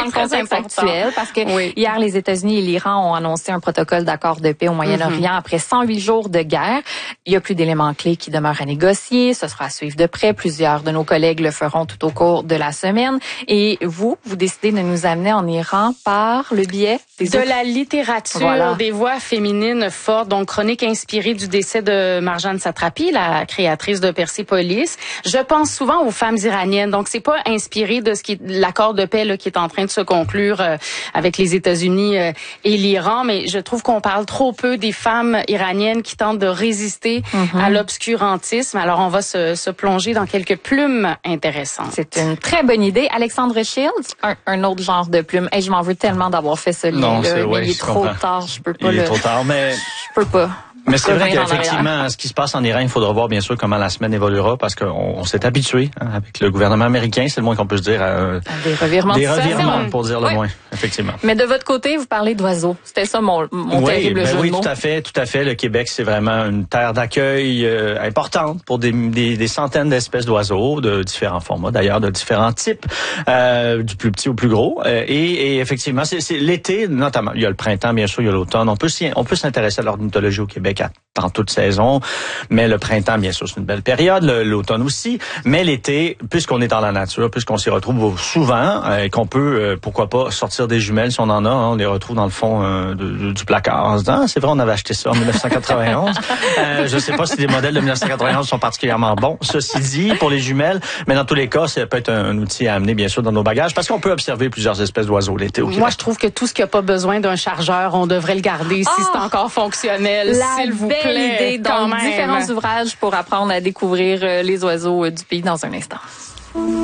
dans le contexte actuel, parce que hier, les États-Unis et l'Iran ont annoncé un protocole d'accord de paix au Moyen-Orient après 108 jours de guerre. Il y a plus d'éléments clés qui demeurent à négocier. Ce sera à suivre de près. Plusieurs de nos collègues le feront tout au cours de la semaine. Et vous décidez de nous amener en Iran par le biais de la littérature, des voix féminines fortes, donc chronique inspirée du décès de Marjane Satrapi, la créatrice de Persépolis. Je pense souvent aux femmes iraniennes, donc c'est pas inspiré de ce qui est l'accord de paix là, qui est en train de se conclure avec les États-Unis et l'Iran, mais je trouve qu'on parle trop peu des femmes iraniennes qui tentent de résister à l'obscurantisme. Alors on va se plonger dans quelques plumes intéressantes. C'est une très bonne idée. Alexandre Shields, un autre genre de plume. Hey, je m'en veux tellement d'avoir fait ce livre. Mais il est trop tard, je peux pas. Il est trop tard, mais je peux pas. Mais c'est vrai qu'effectivement, ce qui se passe en Iran, il faudra voir bien sûr comment la semaine évoluera parce qu'on s'est habitué avec le gouvernement américain, c'est le moins qu'on peut se dire. Des revirements pour dire le moins, effectivement. Mais de votre côté, vous parlez d'oiseaux. C'était ça mon terrible jeu de mots. Oui, tout à fait. Le Québec, c'est vraiment une terre d'accueil importante pour des centaines d'espèces d'oiseaux de différents formats, d'ailleurs de différents types, du plus petit au plus gros. Et effectivement, c'est l'été notamment. Il y a le printemps, bien sûr, il y a l'automne. On peut s'intéresser à l'ornithologie au Québec en toute saison, mais le printemps, bien sûr, c'est une belle période, l'automne aussi, mais l'été, puisqu'on est dans la nature, puisqu'on s'y retrouve souvent, et qu'on peut, pourquoi pas, sortir des jumelles si on en a, on les retrouve dans le fond du placard, en se disant, c'est vrai, on avait acheté ça en 1991. Je sais pas si les modèles de 1991 sont particulièrement bons, ceci dit, pour les jumelles, mais dans tous les cas, ça peut être un outil à amener, bien sûr, dans nos bagages, parce qu'on peut observer plusieurs espèces d'oiseaux l'été au Québec. Moi, je trouve que tout ce qui n'a pas besoin d'un chargeur, on devrait le garder si c'est encore fonctionnel. S'il vous plaît. Belle idée. Donc, différents ouvrages pour apprendre à découvrir les oiseaux du pays dans un instant.